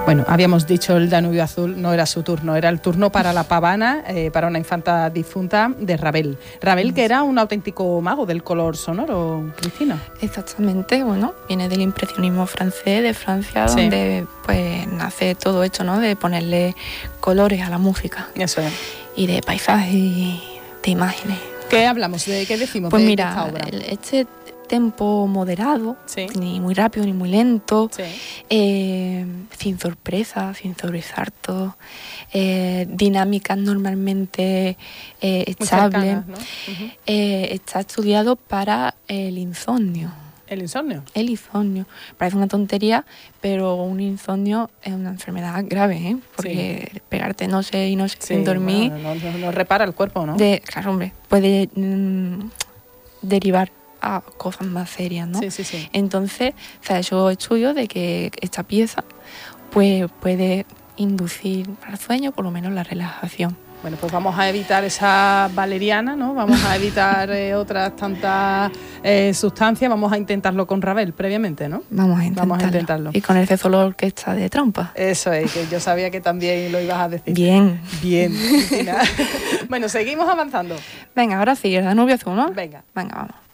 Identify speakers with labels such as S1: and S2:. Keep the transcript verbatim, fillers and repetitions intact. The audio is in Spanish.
S1: Bueno, habíamos dicho el Danubio Azul, no era su turno, era el turno para la pavana, eh, para una infanta difunta de Ravel. Ravel, que era un auténtico mago del color sonoro, Cristina.
S2: Exactamente, bueno, viene del impresionismo francés, de Francia, sí, donde pues nace todo esto, ¿no? De ponerle colores a la música.
S1: Eso es.
S2: Y de paisajes y de imágenes.
S1: ¿Qué hablamos? ¿De qué decimos?
S2: Pues
S1: de,
S2: mira,
S1: de esta obra?
S2: El, este tempo moderado,
S1: sí,
S2: ni muy rápido ni muy lento,
S1: sí,
S2: eh, sin sorpresa, sin sobresaltos, eh, dinámicas normalmente eh, estables,
S1: cercanas, ¿no? Uh-huh.
S2: eh, está estudiado para el insomnio.
S1: ¿El insomnio?
S2: El insomnio. Parece una tontería, pero un insomnio es una enfermedad grave, ¿eh? Porque sí, pegarte noche y noche
S1: sí,
S2: sin dormir...
S1: Bueno, no, no, no repara el cuerpo, ¿no?
S2: De, claro, hombre, puede mmm, derivar a cosas más serias, ¿no?
S1: Sí, sí, sí.
S2: Entonces se ha hecho estudios de que esta pieza pues puede inducir al sueño, por lo menos la relajación.
S1: Bueno, pues vamos a evitar esa valeriana, ¿no? Vamos a evitar eh, otras tantas eh, sustancias. Vamos a intentarlo con Ravel previamente, ¿no?
S2: Vamos a intentarlo.
S1: Vamos a intentarlo.
S2: Y con el Cezoló Orquesta de Trompa.
S1: Eso es, que yo sabía que también lo ibas a decir.
S2: Bien.
S1: Bien. Bueno, seguimos avanzando.
S2: Venga, ahora sí, el Danubio Azul, ¿no?
S1: Venga.
S2: Venga, vamos.